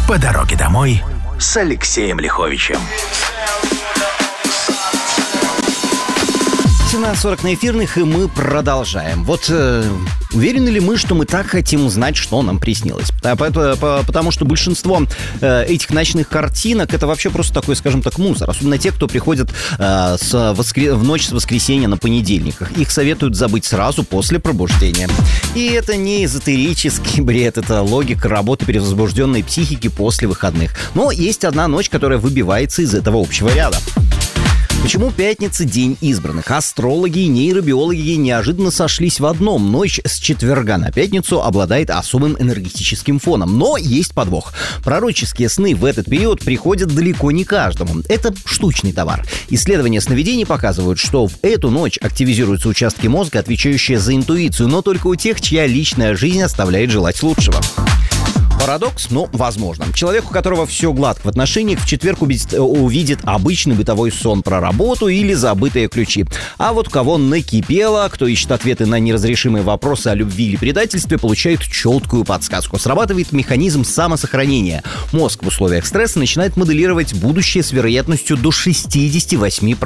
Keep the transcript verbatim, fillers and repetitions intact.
По дороге домой с Алексеем Лиховичем. семнадцать сорок на эфирных, и мы продолжаем. Вот э, уверены ли мы, что мы так хотим узнать, что нам приснилось? Потому что большинство э, этих ночных картинок — это вообще просто такой, скажем так, мусор. Особенно те, кто приходит э, с воскр... в ночь с воскресенья на понедельниках. Их советуют забыть сразу после пробуждения. И это не эзотерический бред, это логика работы перевозбужденной психики после выходных. Но есть одна ночь, которая выбивается из этого общего ряда. Почему пятница — день избранных? Астрологи и нейробиологи неожиданно сошлись в одном. Ночь с четверга на пятницу обладает особым энергетическим фоном. Но есть подвох. Пророческие сны в этот период приходят далеко не каждому. Это штучный товар. Исследования сновидений показывают, что в эту ночь активизируются участки мозга, отвечающие за интуицию, но только у тех, чья личная жизнь оставляет желать лучшего. Парадокс, но возможно. Человек, у которого все гладко в отношениях, в четверг увидит, увидит обычный бытовой сон про работу или забытые ключи. А вот у кого накипело, кто ищет ответы на неразрешимые вопросы о любви или предательстве, получает четкую подсказку. Срабатывает механизм самосохранения. Мозг в условиях стресса начинает моделировать будущее с вероятностью до шестьдесят восемь процентов.